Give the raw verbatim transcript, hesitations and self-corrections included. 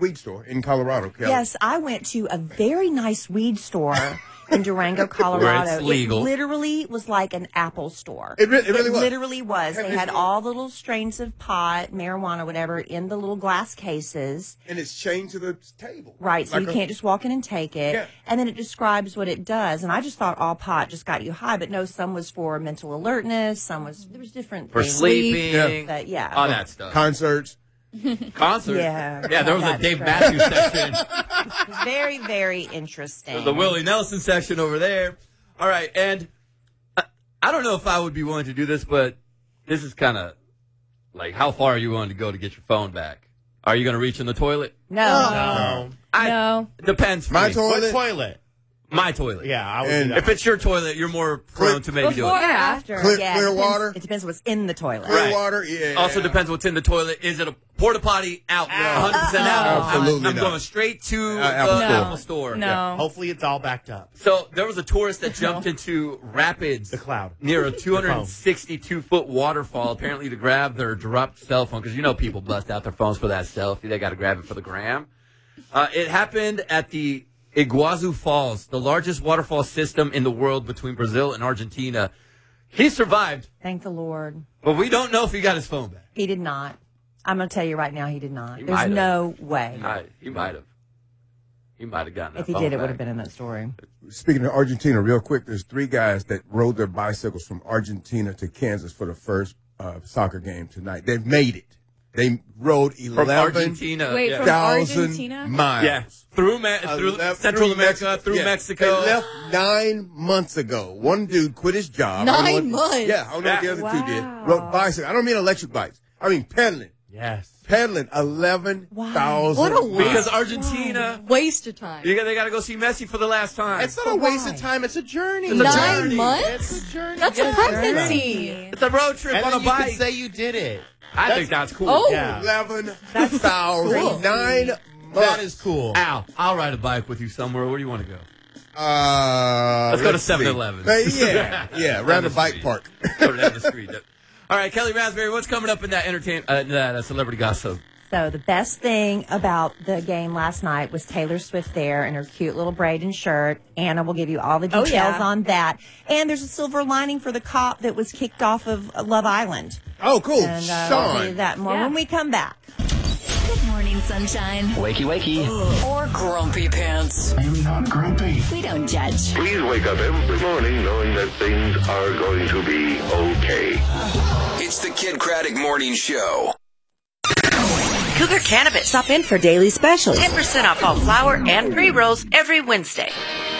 weed store in Colorado, Kelly. Yes, I went to a very nice weed store in Durango, Colorado. Where it's legal. It literally was like an Apple store. It, re- it really it was. literally was. Have They you had seen- all the little strains of pot, marijuana, whatever, in the little glass cases. And it's chained to the table. Right, so Like you a- can't just walk in and take it. Yeah. And then it describes what it does. And I just thought all pot just got you high, but no, some was for mental alertness, some was, there was different For things. sleeping. Yeah. But yeah. All that stuff. Concerts. Concert. Yeah. Yeah, there was a That's Dave right. Matthews section. It was very, very interesting. The Willie Nelson section over there. All right, and I, I don't know if I would be willing to do this, but this is kind of like, how far are you willing to go to get your phone back? Are you going to reach in the toilet? No. No. I, No. Depends. For My me. toilet. What toilet? My toilet. Yeah, I would And- do that. If it's your toilet, you're more prone to maybe do Before or it. after? Clear, Yeah, clear it depends- water. It depends what's in the toilet. Clear Right. water. Yeah. Also depends what's in the toilet. Is it a porta potty? Out. one hundred percent out. Absolutely I'm not. going straight to Uh, the Apple Store. Apple Store. No. Hopefully it's all backed up. So there was a tourist that jumped into rapids. The cloud. Near a two hundred sixty-two foot waterfall, apparently to grab their dropped cell phone, because you know people bust out their phones for that selfie. They got to grab it for the gram. Uh, it happened at the Iguazu Falls, the largest waterfall system in the world between Brazil and Argentina. He survived, Thank the Lord. but we don't know if he got his phone back. He did not. I'm going to tell you right now, he did not. He There's might have. no way. I, he might have. He might have gotten that If he phone did, it back. would have been in that story. Speaking of Argentina, real quick, there's three guys that rode their bicycles from Argentina to Kansas for the first uh, soccer game tonight. They've made it. They rode From eleven Argentina. Wait, yeah. from thousand Argentina? miles. Yeah, through, Me- through Eleven- Central America, Mexico. through Yeah. Mexico. They left nine months ago. One dude quit his job. Nine I don't know what- months? Yeah, I don't know what the other Wow. two did. Rode bicycle. I don't mean electric bikes. I mean pedaling. Yes. Pedaling eleven thousand What a miles. Because Argentina, Waste of time. you got, they got to go see Messi for the last time. It's not a waste of time. It's a journey. It's a Nine journey. months? It's a journey. That's Yeah. a pregnancy. It's a road trip And on then a you bike. can say you did it. I think that's cool. Oh. Yeah. Eleven thousand cool. nine months. That is cool. Al, I'll ride a bike with you somewhere. Where do you want to go? Uh, Let's go to see. seven eleven. Uh, yeah, yeah, Down around the the bike street. park. Go down the street. All right, Kelly Raspberry, what's coming up in that entertain uh, that uh, celebrity gossip? So the best thing about the game last night was Taylor Swift there in her cute little braid and shirt. Anna will give you all the Oh, details yeah. on that. And there's a silver lining for the cop that was kicked off of Love Island. Oh, cool. And uh, I'll tell you Sean. that more Yeah. when we come back. Good morning, sunshine. Wakey, wakey. Or grumpy pants. I'm not grumpy. We don't judge. Please wake up every morning knowing that things are going to be okay. It's the Kid Craddock Morning Show. Cougar Cannabis. Stop in for daily specials. ten percent off all flower and pre-rolls every Wednesday.